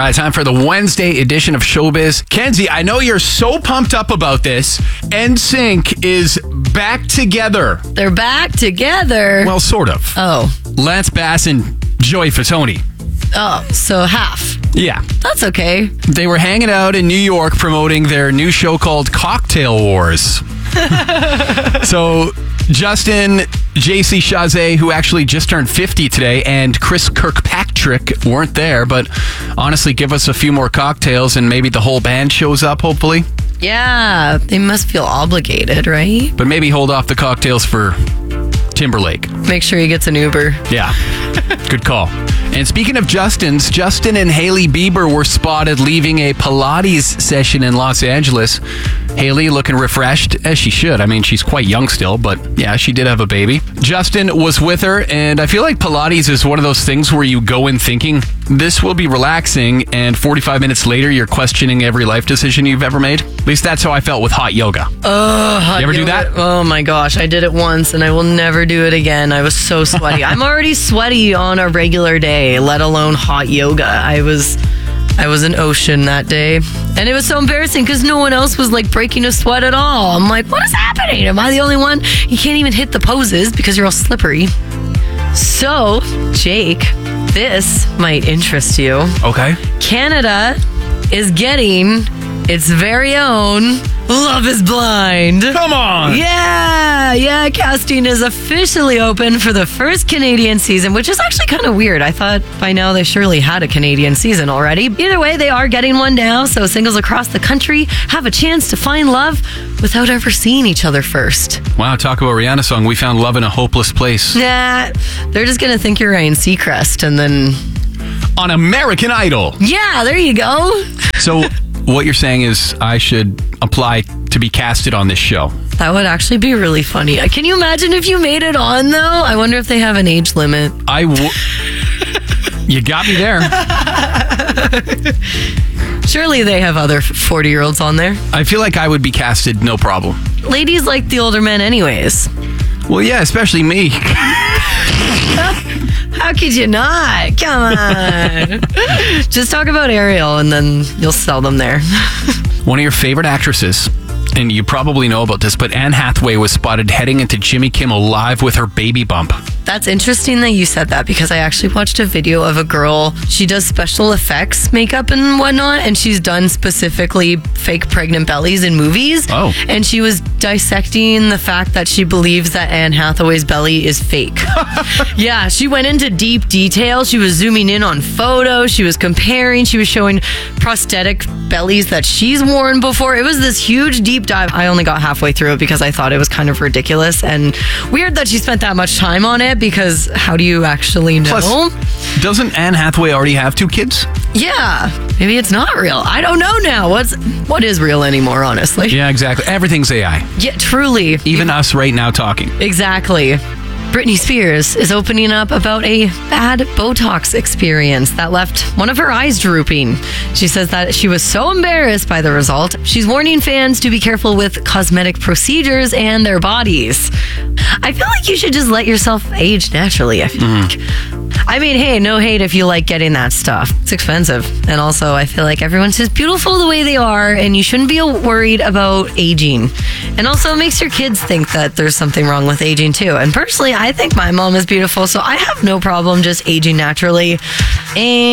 right, time for the Wednesday edition of Showbiz. Kenzie, I know you're so pumped up about this. NSYNC is back together. They're back together. Well, sort of. Oh. Lance Bass and Joey Fatone. Oh, so half. Yeah. That's okay. They were hanging out in New York promoting their new show called Cocktail Wars. So Justin, JC Chasez, who actually just turned 50 today, and Chris Kirkpatrick weren't there, but honestly, give us a few more cocktails and maybe the whole band shows up, hopefully. Yeah, they must feel obligated, right? But maybe hold off the cocktails for Timberlake. Make sure he gets an Uber. Yeah, good call. And speaking of Justin and Hailey Bieber were spotted leaving a Pilates session in Los Angeles. Hailey looking refreshed, as she should. I mean, she's quite young still, but yeah, she did have a baby. Justin was with her, and I feel like Pilates is one of those things where you go in thinking, this will be relaxing, and 45 minutes later, you're questioning every life decision you've ever made. At least that's how I felt with hot yoga. Oh, hot You ever yoga. do that? Oh my gosh, I did it once, and I will never do it again. I was so sweaty. I'm already sweaty on a regular day, let alone hot yoga. I was an ocean that day. And it was so embarrassing because no one else was like breaking a sweat at all. I'm like, what is happening? Am I the only one? You can't even hit the poses because you're all slippery. So, Jake, this might interest you. Okay. Canada is getting its very own Love is Blind. Come on! Yeah, casting is officially open for the first Canadian season, which is actually kind of weird. I thought by now they surely had a Canadian season already. Either way, they are getting one now, so singles across the country have a chance to find love without ever seeing each other first. Wow, talk about Rihanna's song, We Found Love in a Hopeless Place. Nah, they're just gonna think you're Ryan Seacrest and then... On American Idol. Yeah, there you go. So what you're saying is I should apply to be casted on this show. That would actually be really funny. Can you imagine if you made it on, though? I wonder if they have an age limit. You got me there. Surely they have other 40-year-olds on there. I feel like I would be casted, no problem. Ladies like the older men anyways. Well, yeah, especially me. How could you not? Come on. Just talk about Ariel and then you'll sell them there. One of your favorite actresses, and you probably know about this, but Anne Hathaway was spotted heading into Jimmy Kimmel Live with her baby bump. That's interesting that you said that because I actually watched a video of a girl. She does special effects makeup and whatnot, and she's done specifically fake pregnant bellies in movies. Oh. And she was dissecting the fact that she believes that Anne Hathaway's belly is fake. Yeah, she went into deep detail. She was zooming in on photos. She was comparing. She was showing prosthetic bellies that she's worn before. It was this huge deep dive. I only got halfway through it because I thought it was kind of ridiculous and weird that she spent that much time on it. Because how do you actually know? Plus, doesn't Anne Hathaway already have 2 kids? Yeah, maybe it's not real. I don't know now. What is real anymore, honestly? Yeah, exactly. Everything's AI. Yeah, truly. Even us right now talking. Exactly. Britney Spears is opening up about a bad Botox experience that left one of her eyes drooping. She says that she was so embarrassed by the result. She's warning fans to be careful with cosmetic procedures and their bodies. I feel like you should just let yourself age naturally, I feel like. I mean, hey, no hate if you like getting that stuff. It's expensive. And also, I feel like everyone's just beautiful the way they are, and you shouldn't be worried about aging. And also, it makes your kids think that there's something wrong with aging, too. And personally, I think my mom is beautiful, so I have no problem just aging naturally. And